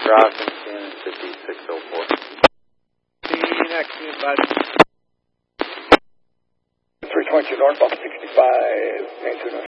Washington 5604. The next advice. 320 northbound 65, maintain